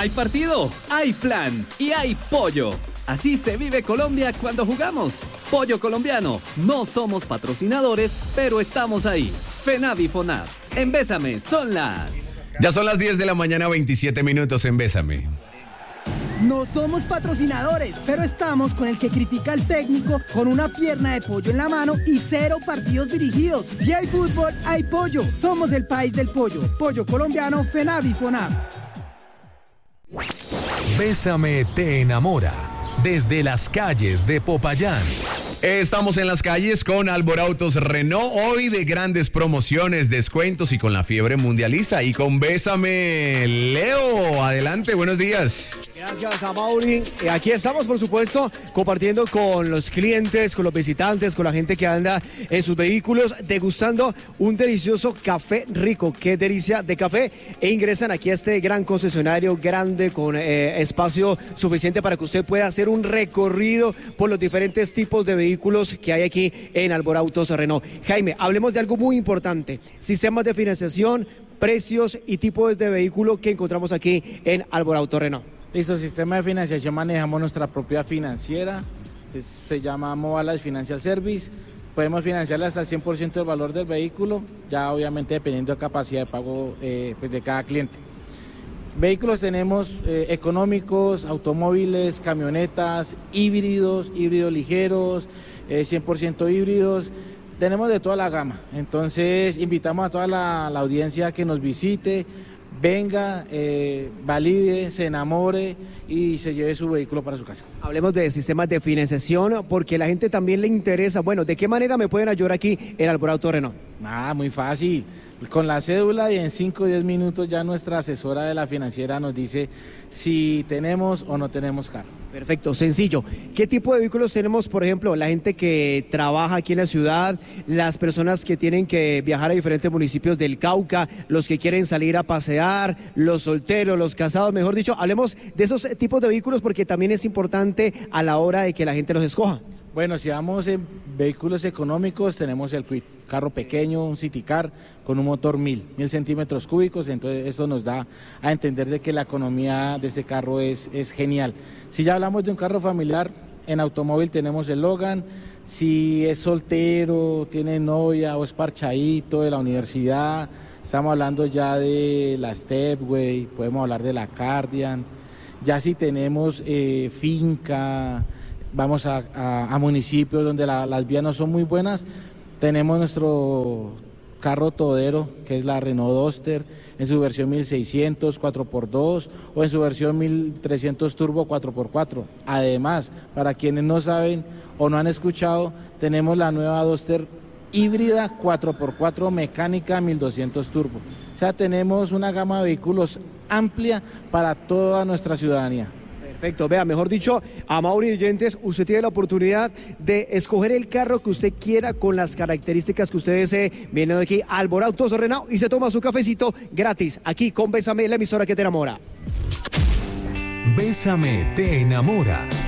Hay partido, hay plan y hay pollo. Así se vive Colombia cuando jugamos. Pollo colombiano. No somos patrocinadores, pero estamos ahí. FENAV y FONAV. En Bésame son las... Ya son las 10 de la mañana, 27 minutos en Bésame. No somos patrocinadores, pero estamos con el que critica al técnico con una pierna de pollo en la mano y 0 partidos dirigidos. Si hay fútbol, hay pollo. Somos el país del pollo. Pollo colombiano, FENAV y FONAV. Bésame te enamora. Desde las calles de Popayán. Estamos en las calles con Alborautos Renault, hoy de grandes promociones, descuentos y con la fiebre mundialista. Y con Bésame, Leo, adelante, buenos días. Gracias a Mauri. Aquí estamos, por supuesto, compartiendo con los clientes, con los visitantes, con la gente que anda en sus vehículos, degustando un delicioso café rico. Qué delicia de café. E ingresan aquí a este gran concesionario grande con espacio suficiente para que usted pueda hacer un recorrido por los diferentes tipos de vehículos que hay aquí en Alborautos Renault. Jaime, hablemos de algo muy importante. Sistemas de financiación, precios y tipos de vehículo que encontramos aquí en Alborautos Renault. Listo, sistema de financiación, manejamos nuestra propia financiera, se llama Mobile Financial Service, podemos financiarla hasta el 100% del valor del vehículo, ya obviamente dependiendo de capacidad de pago pues de cada cliente. Vehículos tenemos económicos, automóviles, camionetas, híbridos ligeros, 100% híbridos, tenemos de toda la gama, entonces invitamos a toda la audiencia que nos visite, venga, valide, se enamore y se lleve su vehículo para su casa. Hablemos de sistemas de financiación porque a la gente también le interesa. Bueno, ¿de qué manera me pueden ayudar aquí en Alborautos Renault? Muy fácil. Con la cédula y en 5 o 10 minutos ya nuestra asesora de la financiera nos dice si tenemos o no tenemos carro. Perfecto, sencillo. ¿Qué tipo de vehículos tenemos, por ejemplo, la gente que trabaja aquí en la ciudad, las personas que tienen que viajar a diferentes municipios del Cauca, los que quieren salir a pasear, los solteros, los casados, mejor dicho, hablemos de esos tipos de vehículos porque también es importante a la hora de que la gente los escoja? Bueno, si vamos en vehículos económicos, tenemos el Kwid, carro pequeño, un City Car con un motor 1000 centímetros cúbicos, entonces eso nos da a entender de que la economía de ese carro es genial. Si ya hablamos de un carro familiar, en automóvil tenemos el Logan, si es soltero, tiene novia o es parchadito de la universidad, estamos hablando ya de la Stepway, podemos hablar de la Cardian, ya si tenemos finca, vamos a municipios donde las vías no son muy buenas, tenemos nuestro carro todero, que es la Renault Duster, en su versión 1600 4x2 o en su versión 1300 Turbo 4x4. Además, para quienes no saben o no han escuchado, tenemos la nueva Duster híbrida 4x4 mecánica 1200 Turbo. O sea, tenemos una gama de vehículos amplia para toda nuestra ciudadanía. Perfecto, vea, mejor dicho, a Mauri oyentes, usted tiene la oportunidad de escoger el carro que usted quiera con las características que usted desee. Viene de aquí Alborautos Renault y se toma su cafecito gratis aquí con Bésame, la emisora que te enamora. Bésame te enamora.